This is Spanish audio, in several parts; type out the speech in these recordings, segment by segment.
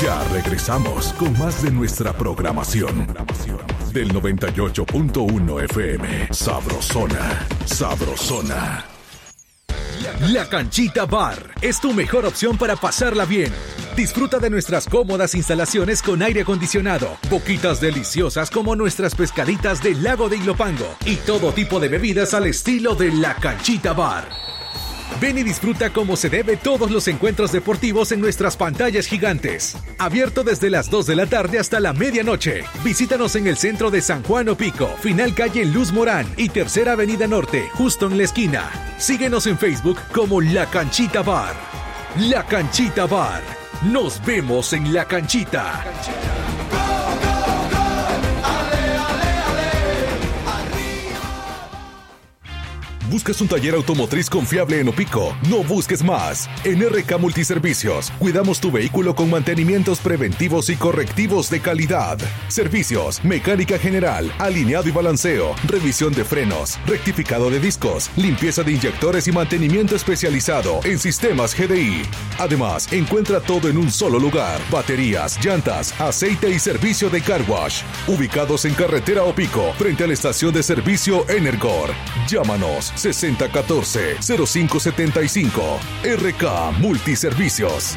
Ya regresamos con más de nuestra programación. Del 98.1 FM. Sabrosona. Sabrosona. La Canchita Bar es tu mejor opción para pasarla bien. Disfruta de nuestras cómodas instalaciones con aire acondicionado, boquitas deliciosas como nuestras pescaditas del lago de Ilopango y todo tipo de bebidas al estilo de La Canchita Bar. Ven y disfruta como se debe todos los encuentros deportivos en nuestras pantallas gigantes. Abierto desde las 2 de la tarde hasta la medianoche. Visítanos en el centro de San Juan Opico, final calle Luz Morán y Tercera Avenida Norte, justo en la esquina. Síguenos en Facebook como La Canchita Bar. La Canchita Bar. Nos vemos en La Canchita. ¿Buscas un taller automotriz confiable en Opico? No busques más. En RK Multiservicios, cuidamos tu vehículo con mantenimientos preventivos y correctivos de calidad. Servicios, mecánica general, alineado y balanceo, revisión de frenos, rectificado de discos, limpieza de inyectores y mantenimiento especializado en sistemas GDI. Además, encuentra todo en un solo lugar. Baterías, llantas, aceite y servicio de car wash. Ubicados en carretera Opico, frente a la estación de servicio Energor. Llámanos 6014-0575. RK Multiservicios.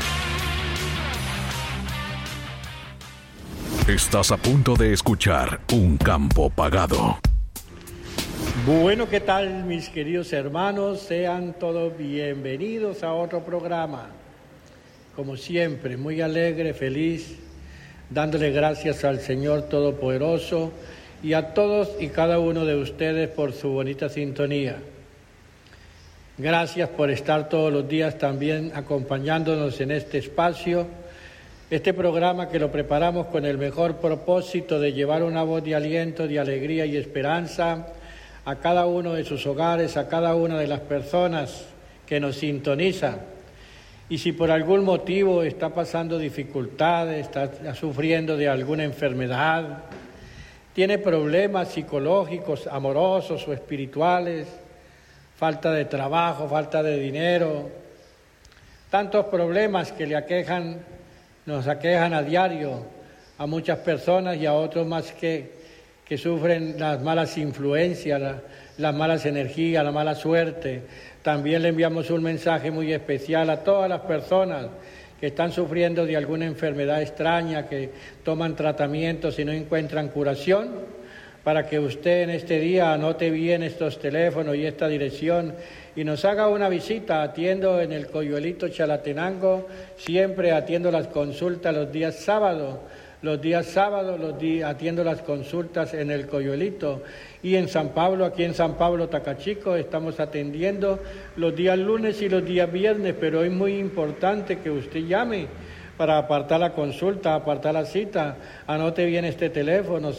Estás a punto de escuchar Un Campo Pagado. Bueno, ¿qué tal, mis queridos hermanos? Sean todos bienvenidos a otro programa. Como siempre, muy alegre, feliz, dándole gracias al Señor Todopoderoso y a todos y cada uno de ustedes por su bonita sintonía. Gracias por estar todos los días también acompañándonos en este espacio, este programa que lo preparamos con el mejor propósito de llevar una voz de aliento, de alegría y esperanza a cada uno de sus hogares, a cada una de las personas que nos sintonizan. Y si por algún motivo está pasando dificultades, está sufriendo de alguna enfermedad, tiene problemas psicológicos, amorosos o espirituales, falta de trabajo, falta de dinero, tantos problemas que le aquejan, nos aquejan a diario a muchas personas y a otros más que sufren las malas influencias, las malas energías, la mala suerte. También le enviamos un mensaje muy especial a todas las personas que están sufriendo de alguna enfermedad extraña, que toman tratamientos y no encuentran curación, para que usted en este día anote bien estos teléfonos y esta dirección y nos haga una visita. Atiendo en el Coyuelito Chalatenango, siempre atiendo las consultas los días sábados. Atiendo las consultas en el Coyuelito, y en San Pablo, aquí en San Pablo Tacachico, estamos atendiendo los días lunes y los días viernes, pero es muy importante que usted llame para apartar la consulta, apartar la cita. Anote bien este teléfono,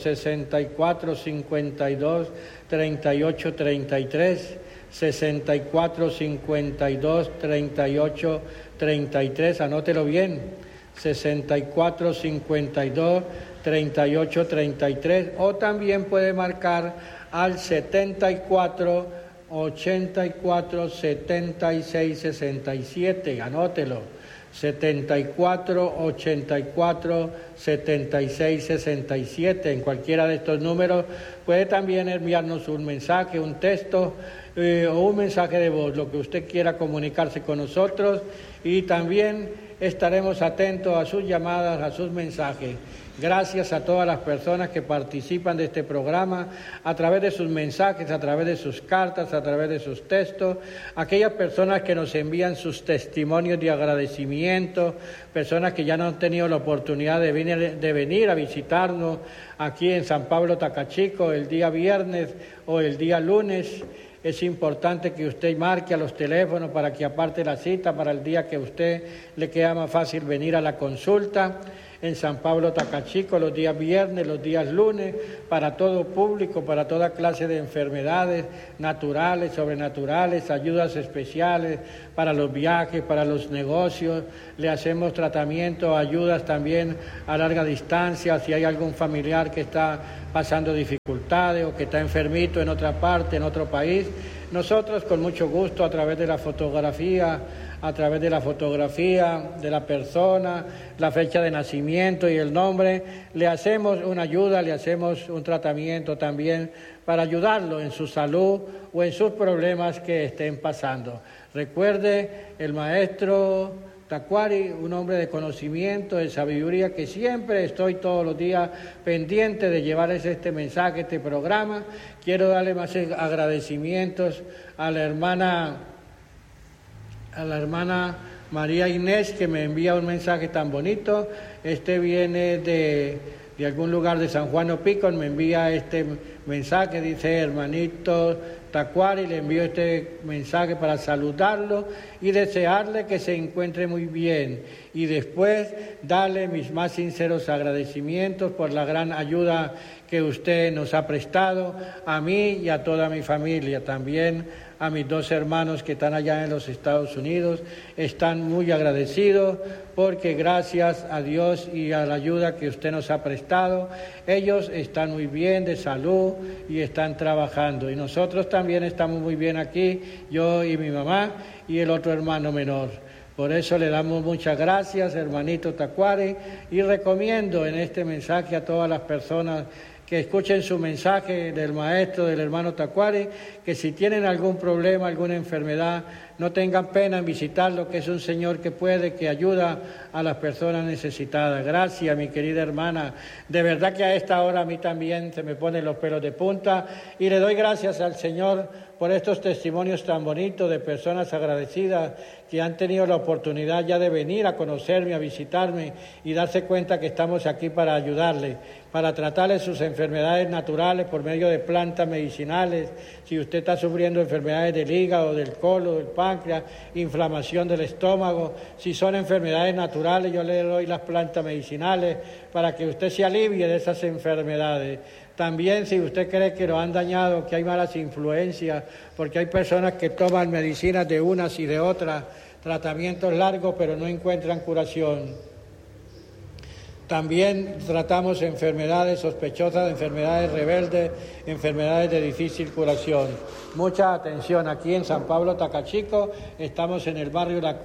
6452-3833, 6452-3833, anótelo bien. 6452-3833, o también puede marcar al 74-84-76-67, anótelo, 74-84-76-67, en cualquiera de estos números. Puede también enviarnos un mensaje, un texto o un mensaje de voz, lo que usted quiera comunicarse con nosotros, y también estaremos atentos a sus llamadas, a sus mensajes. Gracias a todas las personas que participan de este programa, a través de sus mensajes, a través de sus cartas, a través de sus textos, aquellas personas que nos envían sus testimonios de agradecimiento, personas que ya no han tenido la oportunidad de venir a visitarnos aquí en San Pablo Tacachico el día viernes o el día lunes. Es importante que usted marque a los teléfonos para que aparte la cita para el día que a usted le queda más fácil venir a la consulta. En San Pablo Tacachico, los días viernes, los días lunes, para todo público, para toda clase de enfermedades naturales, sobrenaturales, ayudas especiales para los viajes, para los negocios. Le hacemos tratamiento, ayudas también a larga distancia, si hay algún familiar que está pasando dificultades o que está enfermito en otra parte, en otro país. nosotros con mucho gusto a través de la fotografía de la persona, la fecha de nacimiento y el nombre, le hacemos una ayuda, le hacemos un tratamiento también para ayudarlo en su salud o en sus problemas que estén pasando. Recuerde, el maestro Tacuary, un hombre de conocimiento, de sabiduría, que siempre estoy todos los días pendiente de llevarles este mensaje, este programa. Quiero darle más agradecimientos a la hermana María Inés, que me envía un mensaje tan bonito. Este viene de algún lugar de San Juan Opico, me envía este mensaje, dice: hermanito Tacuary, le envío este mensaje para saludarlo y desearle que se encuentre muy bien, y después darle mis más sinceros agradecimientos por la gran ayuda que usted nos ha prestado a mí y a toda mi familia. También a mis 2 hermanos que están allá en los Estados Unidos, están muy agradecidos porque gracias a Dios y a la ayuda que usted nos ha prestado, ellos están muy bien de salud y están trabajando. Y nosotros también estamos muy bien aquí, yo y mi mamá y el otro hermano menor. Por eso le damos muchas gracias, hermanito Tacuary, y recomiendo en este mensaje a todas las personas que escuchen su mensaje del maestro, del hermano Tacuary, que si tienen algún problema, alguna enfermedad, no tengan pena en visitarlo, que es un Señor que puede, que ayuda a las personas necesitadas. Gracias, mi querida hermana. De verdad que a esta hora a mí también se me ponen los pelos de punta, y le doy gracias al Señor por estos testimonios tan bonitos de personas agradecidas que han tenido la oportunidad ya de venir a conocerme, a visitarme y darse cuenta que estamos aquí para ayudarle, para tratarle sus enfermedades naturales por medio de plantas medicinales. Si usted está sufriendo enfermedades del hígado, del colon, del páncreas, inflamación del estómago, si son enfermedades naturales, yo le doy las plantas medicinales para que usted se alivie de esas enfermedades. También, si usted cree que lo han dañado, que hay malas influencias, porque hay personas que toman medicinas de unas y de otras, tratamientos largos, pero no encuentran curación. También tratamos enfermedades sospechosas, enfermedades rebeldes, enfermedades de difícil curación. Mucha atención, aquí en San Pablo Tacachico estamos en el barrio La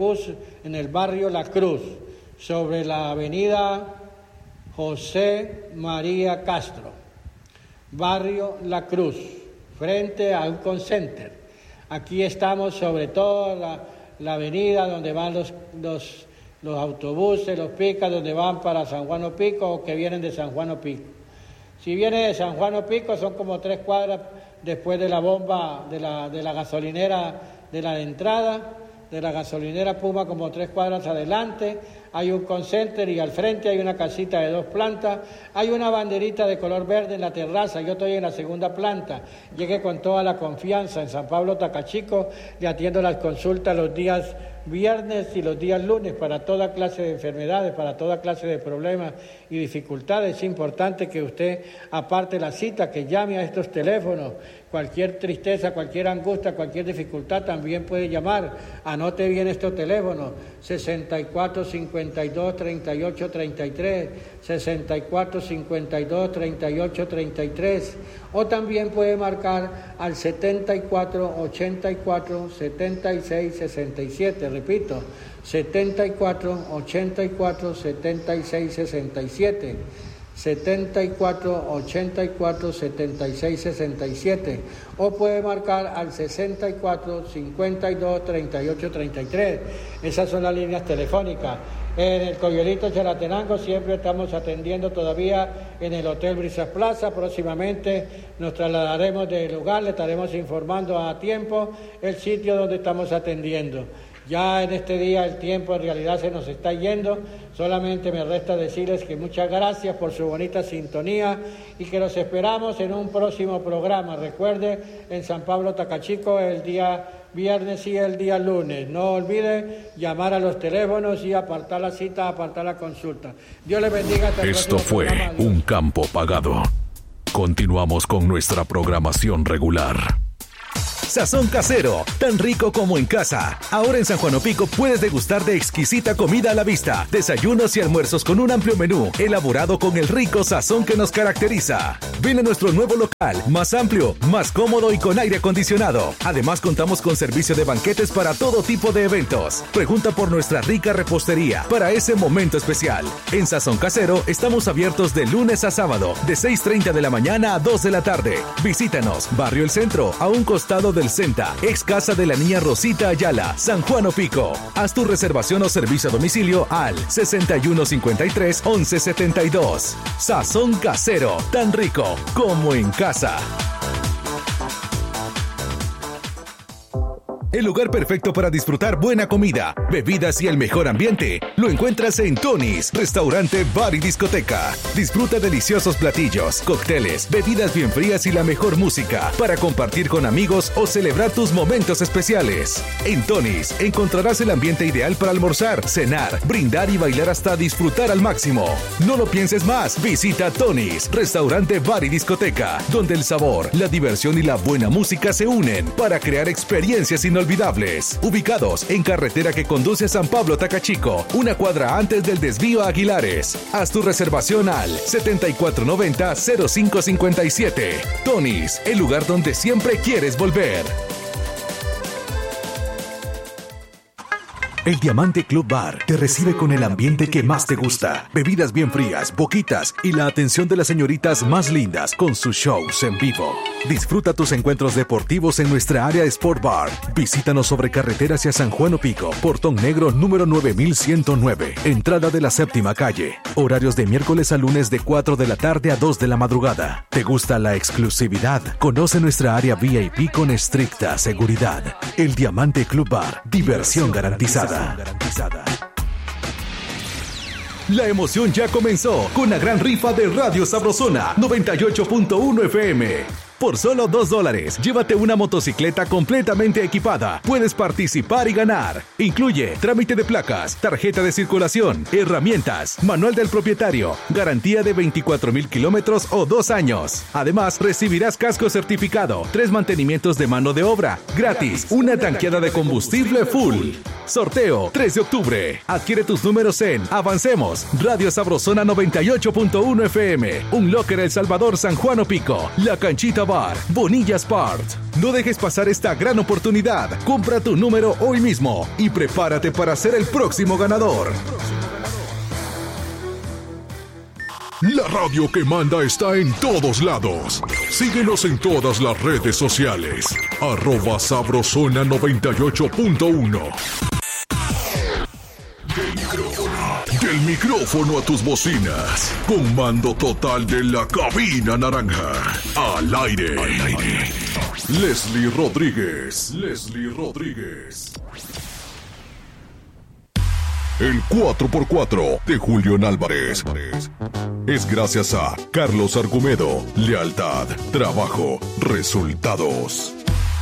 Cruz, sobre la avenida José María Castro, barrio La Cruz, frente a un Concenter. Aquí estamos sobre toda la avenida donde van los autobuses, los picas, donde van para San Juan Opico o que vienen de San Juan Opico. Si viene de San Juan Opico son como 3 cuadras después de la bomba de la gasolinera de la entrada, de la gasolinera Puma, como 3 cuadras adelante. Hay un Concenter y al frente hay una casita de 2 plantas. Hay una banderita de color verde en la terraza. Yo estoy en la 2ª planta. Llegué con toda la confianza. En San Pablo Tacachico le atiendo las consultas los días viernes y los días lunes para toda clase de enfermedades, para toda clase de problemas y dificultades. Es importante que usted aparte la cita, que llame a estos teléfonos. Cualquier tristeza, cualquier angustia, cualquier dificultad también puede llamar. Anote bien estos teléfonos: 64 52 38 33, 64 52 38 33, o también puede marcar al 74 84 76 67. Repito, 74 84 76 67. 74 84 76 67, o puede marcar al 64 52 38 33. Esas son las líneas telefónicas. En el Coyolito Chalatenango siempre estamos atendiendo todavía en el Hotel Brisas Plaza. Próximamente nos trasladaremos del lugar, le estaremos informando a tiempo el sitio donde estamos atendiendo. Ya en este día el tiempo en realidad se nos está yendo, solamente me resta decirles que muchas gracias por su bonita sintonía y que los esperamos en un próximo programa. Recuerde, en San Pablo Tacachico el día viernes y el día lunes. No olvide llamar a los teléfonos y apartar la cita, apartar la consulta. Dios les bendiga. Esto fue Un Campo Pagado. Continuamos con nuestra programación regular. Sazón Casero, tan rico como en casa. Ahora en San Juan Opico puedes degustar de exquisita comida a la vista, desayunos y almuerzos con un amplio menú, elaborado con el rico sazón que nos caracteriza. Ven a nuestro nuevo local, más amplio, más cómodo y con aire acondicionado. Además contamos con servicio de banquetes para todo tipo de eventos. Pregunta por nuestra rica repostería para ese momento especial. En Sazón Casero estamos abiertos de lunes a sábado, de 6:30 de la mañana a 2 de la tarde. Visítanos, Barrio El Centro, a un costado del Centa, ex casa de la niña Rosita Ayala, San Juan Opico. Haz tu reservación o servicio a domicilio al 6153-1172. Sazón Casero, tan rico como en casa. El lugar perfecto para disfrutar buena comida, bebidas y el mejor ambiente lo encuentras en Tony's, restaurante, bar y discoteca. Disfruta deliciosos platillos, cócteles, bebidas bien frías y la mejor música para compartir con amigos o celebrar tus momentos especiales. En Tony's encontrarás el ambiente ideal para almorzar, cenar, brindar y bailar hasta disfrutar al máximo. No lo pienses más, visita Tony's, restaurante, bar y discoteca, donde el sabor, la diversión y la buena música se unen para crear experiencias inolvidables. Ubicados en carretera que conduce a San Pablo Tacachico, una cuadra antes del desvío a Aguilares. Haz tu reservación al 7490-0557. Tony's, el lugar donde siempre quieres volver. El Diamante Club Bar te recibe con el ambiente que más te gusta. Bebidas bien frías, boquitas y la atención de las señoritas más lindas con sus shows en vivo. Disfruta tus encuentros deportivos en nuestra área Sport Bar. Visítanos sobre carretera hacia San Juan Opico, Portón Negro número 9109, entrada de la 7ª calle. Horarios de miércoles a lunes de 4 de la tarde a 2 de la madrugada. ¿Te gusta la exclusividad? Conoce nuestra área VIP con estricta seguridad. El Diamante Club Bar, diversión garantizada. La emoción ya comenzó con la gran rifa de Radio Sabrosona 98.1 FM. Por solo $2, llévate una motocicleta completamente equipada. Puedes participar y ganar. Incluye trámite de placas, tarjeta de circulación, herramientas, manual del propietario, garantía de 24,000 kilómetros o 2 años. Además, recibirás casco certificado, 3 mantenimientos de mano de obra, gratis, una tanqueada de combustible full. Sorteo 3 de octubre. Adquiere tus números en Avancemos, Radio Sabrosona 98.1 FM, Un Locker El Salvador, San Juan Opico, La Canchita Bar, Bonilla Sport. No dejes pasar esta gran oportunidad. Compra tu número hoy mismo y prepárate para ser el próximo ganador. La radio que manda está en todos lados. Síguenos en todas las redes sociales. @Sabrosona 98.1. Del micrófono a tus bocinas. Comando total de la cabina naranja. Al aire. Leslie Rodríguez. El 4x4 de Julián Álvarez es gracias a Carlos Argumedo. Lealtad, trabajo, resultados.